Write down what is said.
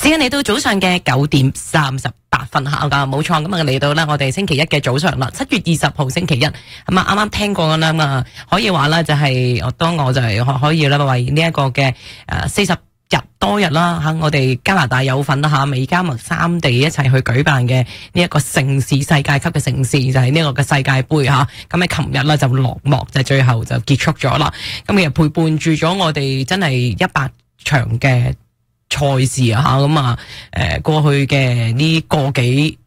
時間嚟到早上嘅9:38吓，冇錯，咁啊嚟到啦，我哋星期一嘅早上啦，7月20號星期一，咁啊啱啱聽過啦，咁啊可以話啦，就係當我就係可以啦，為呢一個嘅40日多日啦吓，我哋加拿大有份啦吓，美加墨三地一齊去舉辦嘅呢一個盛事，世界級嘅盛事就係呢個嘅世界盃吓，咁喺琴日啦就落幕，就最後就結束咗啦。咁其實陪伴住咗我哋真係100場嘅賽事啊吓，咁啊過去嘅呢個幾